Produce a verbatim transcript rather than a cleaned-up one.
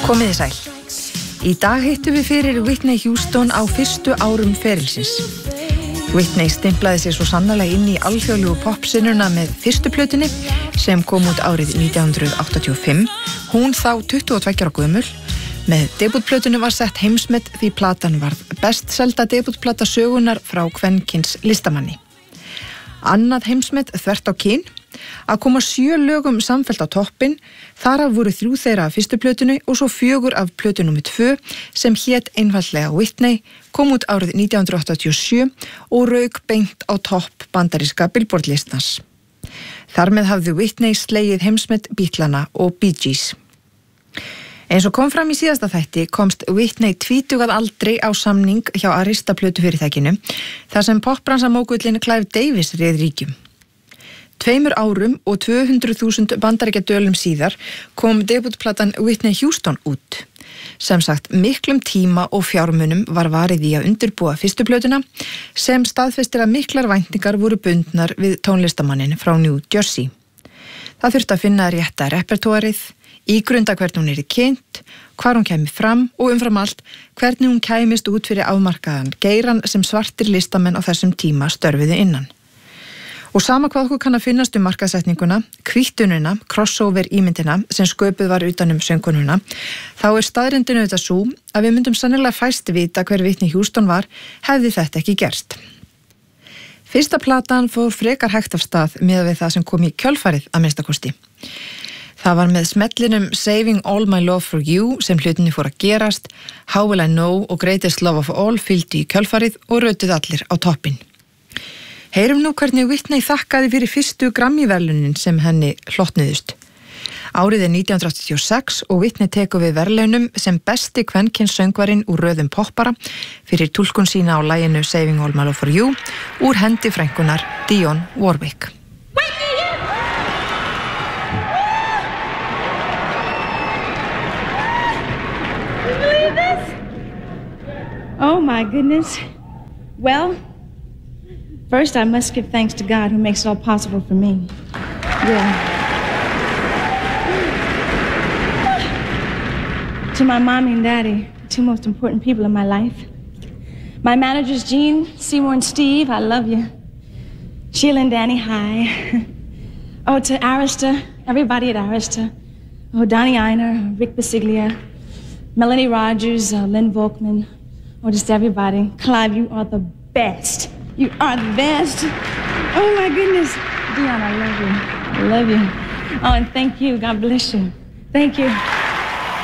Komiði sæl. Í dag hittum við fyrir Whitney Houston á fyrstu árum ferilsins. Whitney stimplaði sig svo sannarlega inn í alþjóðlegu popsinnuna með fyrstu plötunni sem kom út árið nítján hundruð áttatíu og fimm. Hún þá tuttugu og tveggja ára gömul. Með debútplötunni var sett heimsmet því platan varð bestselda debútplata sögunar frá kvenkyns listamanni. Annað heimsmet þvert á kyn, að koma sjö lögum samfellt á toppinn, þar af voru þrjú þeirra af fyrstu plötunni og svo fjögur af plötu númer tvö sem hét einfaldlega Whitney, kom út árið nítján hundruð áttatíu og sjö og rauk beint á topp bandaríska Billboard listans. Þar með hafði Whitney slegið heimsmet Beatlana og Bee Gees. Eins og kom fram í síðasta þætti komst Whitney tvítug að aldri á samning hjá Arista plötufyrirtækinu, þar sem popbransamógullin Clive Davis réð ríkjum. Tveimur árum og tvö hundruð þúsund bandaríkjadölum síðar kom debútplatan Whitney Houston út. Sem sagt, miklum tíma og fjármunum var varið í að undirbúa fyrstu plötuna, sem staðfestir að miklar væntingar voru bundnar við tónlistamannin frá New Jersey. Það þurfti að finna rétta repertóarið, ígrunda hvernig hún er kynnt, hvar hún kæmi fram og umfram allt hvernig hún kæmist út fyrir afmarkaðan geiran sem svartir listamenn á þessum tíma störfuðu innan. Og sama hvað okkur kann að finnast um markaðsetninguna, kvíttununa, crossover ímyndina sem sköpuð var utan um söngkonuna, þá er staðreyndin auðvitað sú að við myndum sannilega fæst vita hver Whitney Houston var, hefði þetta ekki gerst. Fyrsta platan fór frekar hægt af stað miðað við það sem kom í kjölfarið að minnsta kosti. Það var með smellinum Saving All My Love For You sem hlutinni fór að gerast, How Will I Know og Greatest Love of All fylgdu í kjölfarið og rötuð allir á toppinn. Heyrum nú hvernig Whitney þakkaði fyrir fyrstu Grammy-verðlaunin sem henni hlotnuðust. Árið er nítján hundruð áttatíu og sex og Whitney tekur við verðlaunum sem besti kvenkyns söngvarinn úr röðum poppara fyrir túlkun sína á laginu Saving All My Love For You úr hendi frænkunnar Dionne Warwick. Oh my goodness. Well, first I must give thanks to God who makes it all possible for me. Yeah. To my mommy and daddy, the two most important people in my life. My managers, Gene, Seymour, and Steve, I love you. Sheila and Danny, hi. Oh, to Arista, everybody at Arista. Oh, Donnie Einer, Rick Basiglia, Melanie Rogers, uh, Lynn Volkman. Oh, just everybody. Clive, you are the best. You are the best. Oh, my goodness. Dion, I love you. I love you. Oh, and thank you. God bless you. Thank you.